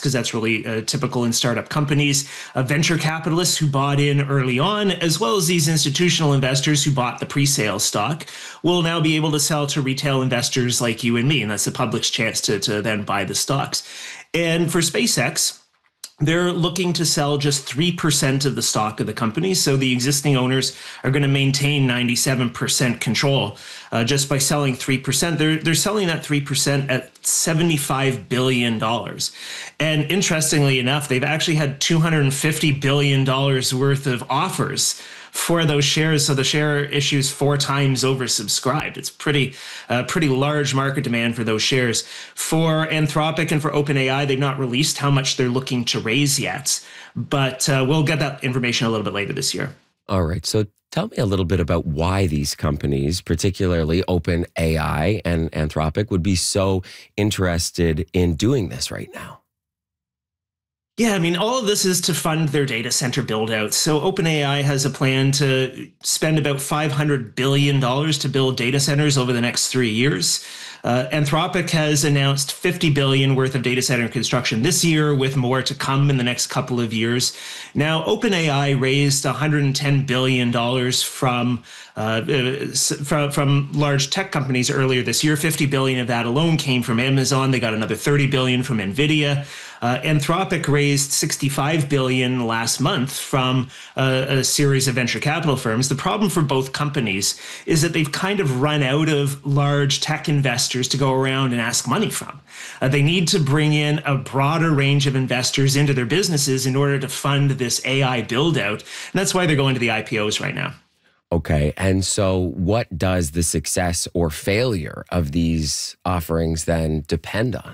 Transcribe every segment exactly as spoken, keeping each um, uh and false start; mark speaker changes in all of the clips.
Speaker 1: because that's really uh, typical in startup companies, uh, venture capitalists who bought in early on, as well as these institutional investors who bought the pre-sale stock, will now be able to sell to retail investors like you and me. And that's the public's chance to, to then buy the stocks. And for SpaceX, they're looking to sell just three percent of the stock of the company. So the existing owners are going to maintain ninety-seven percent control. Uh, just by selling three percent, they're, they're selling that three percent at seventy-five billion dollars. And interestingly enough, they've actually had two hundred fifty billion dollars worth of offers for those shares. So the share issue is four times oversubscribed. It's pretty, uh, pretty large market demand for those shares. For Anthropic and for OpenAI, they've not released how much they're looking to raise yet, but uh, we'll get that information a little bit later this year.
Speaker 2: All right. So tell me a little bit about why these companies, particularly OpenAI and Anthropic, would be so interested in doing this right now.
Speaker 1: Yeah, I mean, all of this is to fund their data center build out. So OpenAI has a plan to spend about five hundred billion dollars to build data centers over the next three years. Uh, Anthropic has announced fifty billion dollars worth of data center construction this year, with more to come in the next couple of years. Now, OpenAI raised one hundred ten billion dollars from uh, from, from large tech companies earlier this year. fifty billion dollars of that alone came from Amazon. They got another thirty billion dollars from NVIDIA. Uh, Anthropic raised sixty-five billion dollars last month from uh, a series of venture capital firms. The problem for both companies is that they've kind of run out of large tech investors to go around and ask money from. Uh, they need to bring in a broader range of investors into their businesses in order to fund this A I build out. And that's why they're going to the I P Os right now.
Speaker 2: Okay. And so what does the success or failure of these offerings then depend on?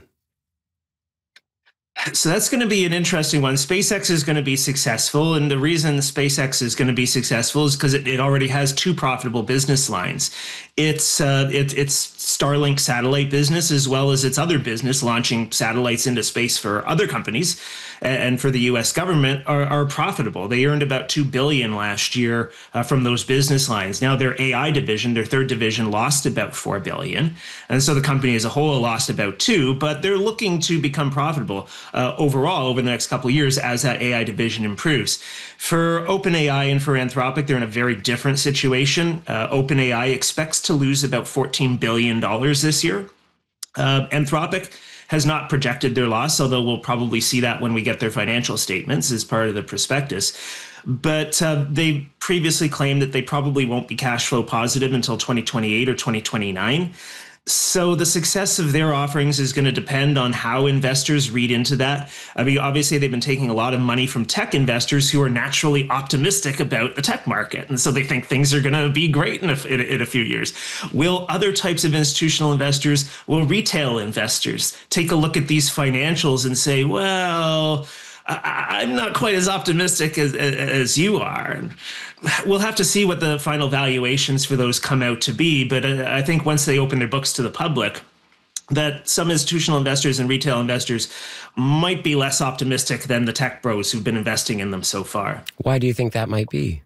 Speaker 1: So that's going to be an interesting one. SpaceX is going to be successful. And the reason SpaceX is going to be successful is because it, it already has two profitable business lines. It's uh, it, it's Starlink satellite business, as well as its other business, launching satellites into space for other companies and for the U S government, are, are profitable. They earned about two billion dollars last year uh, from those business lines. Now their A I division, their third division, lost about four billion dollars. And so the company as a whole lost about two, but they're looking to become profitable uh, overall over the next couple of years as that A I division improves. For OpenAI and for Anthropic, they're in a very different situation. Uh, OpenAI expects to lose about fourteen billion dollars this year. Uh, Anthropic has not projected their loss, although we'll probably see that when we get their financial statements as part of the prospectus. But uh, they previously claimed that they probably won't be cash flow positive until twenty twenty-eight or twenty twenty-nine. So the success of their offerings is going to depend on how investors read into that. I mean, obviously, they've been taking a lot of money from tech investors who are naturally optimistic about the tech market. And so they think things are going to be great in a, in a, in a few years. Will other types of institutional investors, will retail investors take a look at these financials and say, well, I, I'm not quite as optimistic as, as you are? And we'll have to see what the final valuations for those come out to be. But I think once they open their books to the public, that some institutional investors and retail investors might be less optimistic than the tech bros who've been investing in them so far.
Speaker 2: Why do you think that might be?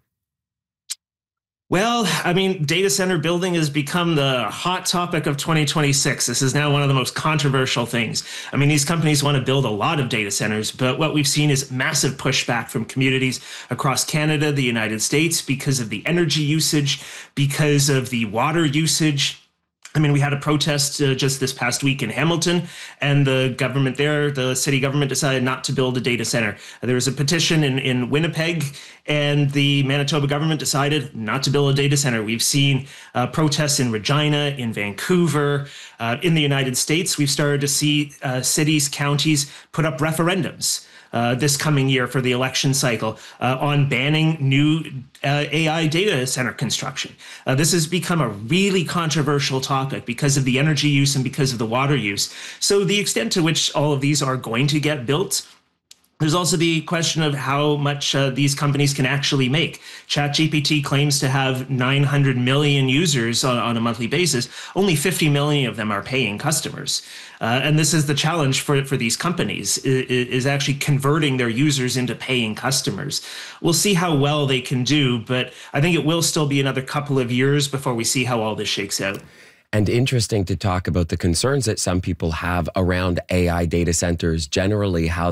Speaker 1: Well, I mean, data center building has become the hot topic of twenty twenty-six. This is now one of the most controversial things. I mean, these companies want to build a lot of data centers, but what we've seen is massive pushback from communities across Canada, the United States, because of the energy usage, because of the water usage. I mean, we had a protest uh, just this past week in Hamilton, and the government there, the city government, decided not to build a data center. There was a petition in, in Winnipeg, and the Manitoba government decided not to build a data center. We've seen uh, protests in Regina, in Vancouver. Uh, in the United States, we've started to see uh, cities, counties put up referendums Uh, this coming year for the election cycle uh, on banning new uh, A I data center construction. Uh, this has become a really controversial topic because of the energy use and because of the water use. So the extent to which all of these are going to get built, there's also the question of how much uh, these companies can actually make. ChatGPT claims to have nine hundred million users on, on a monthly basis. Only fifty million of them are paying customers. Uh, and this is the challenge for, for these companies, is, is actually converting their users into paying customers. We'll see how well they can do, but I think it will still be another couple of years before we see how all this shakes out.
Speaker 2: And interesting to talk about the concerns that some people have around A I data centers, generally how